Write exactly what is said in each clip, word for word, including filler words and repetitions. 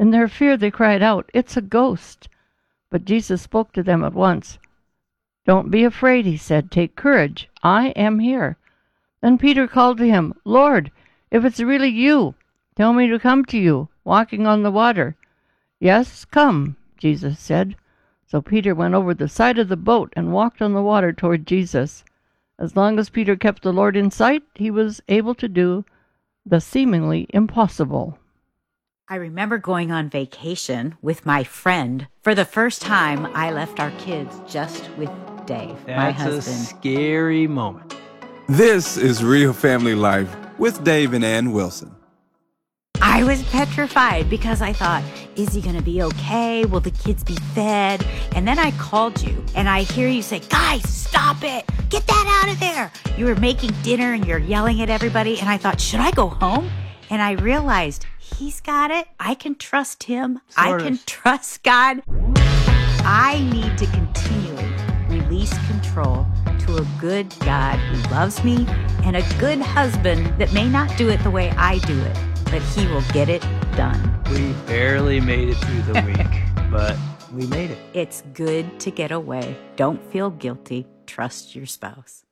In their fear they cried out, "It's a ghost!" But Jesus spoke to them at once. "Don't be afraid," he said. "Take courage. I am here." Then Peter called to him, "Lord, if it's really you, tell me to come to you, walking on the water." "Yes, come," Jesus said. So Peter went over the side of the boat and walked on the water toward Jesus. As long as Peter kept the Lord in sight, he was able to do the seemingly impossible. I remember going on vacation with my friend. For the first time, I left our kids just with Dave, That's my husband. That's a scary moment. This is Real Family Life with Dave and Ann Wilson. I was petrified because I thought, is he going to be okay? Will the kids be fed? And then I called you and I hear you say, "Guys, stop it. Get that out of there." You were making dinner and you're yelling at everybody. And I thought, should I go home? And I realized he's got it. I can trust him. Sort I of. can trust God. I need to continually release control to a good God who loves me and a good husband that may not do it the way I do it, but he will get it done. We barely made it through the week, but we made it. It's good to get away. Don't feel guilty. Trust your spouse.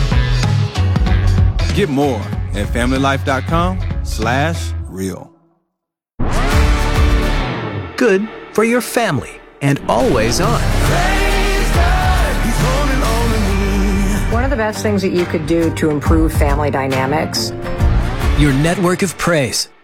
Get more at familylife.com slash real. Good for your family and always on. One of the best things that you could do to improve family dynamics, Your network of praise.